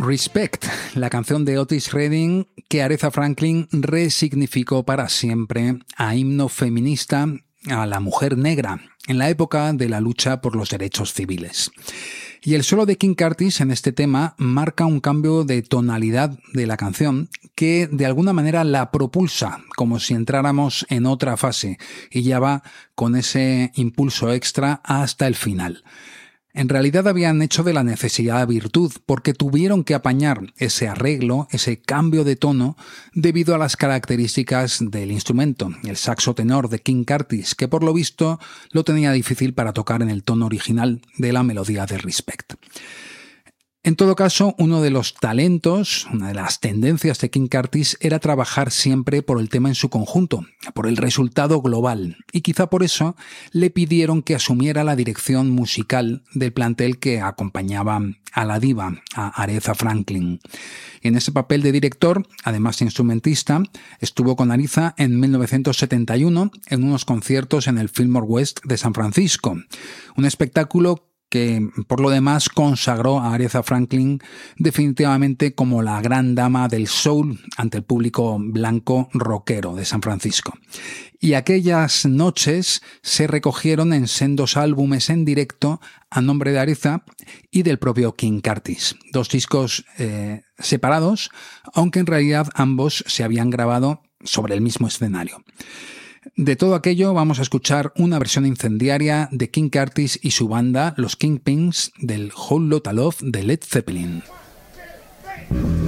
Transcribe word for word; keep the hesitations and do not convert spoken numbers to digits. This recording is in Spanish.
Respect, la canción de Otis Redding que Aretha Franklin resignificó para siempre a himno feminista a la mujer negra en la época de la lucha por los derechos civiles. Y el solo de King Curtis en este tema marca un cambio de tonalidad de la canción que de alguna manera la propulsa, como si entráramos en otra fase, y ya va con ese impulso extra hasta el final. En realidad habían hecho de la necesidad virtud, porque tuvieron que apañar ese arreglo, ese cambio de tono, debido a las características del instrumento, el saxo tenor de King Curtis, que por lo visto lo tenía difícil para tocar en el tono original de la melodía de Respect. En todo caso, uno de los talentos, una de las tendencias de King Curtis era trabajar siempre por el tema en su conjunto, por el resultado global, y quizá por eso le pidieron que asumiera la dirección musical del plantel que acompañaba a la diva, a Aretha Franklin. Y en ese papel de director, además de instrumentista, estuvo con Aretha en mil novecientos setenta y uno en unos conciertos en el Fillmore West de San Francisco, un espectáculo que por lo demás consagró a Aretha Franklin definitivamente como la gran dama del soul ante el público blanco rockero de San Francisco. Y aquellas noches se recogieron en sendos álbumes en directo a nombre de Aretha y del propio King Curtis. Dos discos eh, separados, aunque en realidad ambos se habían grabado sobre el mismo escenario. De todo aquello vamos a escuchar una versión incendiaria de King Curtis y su banda, los Kingpins, del Whole Lotta Love de Led Zeppelin.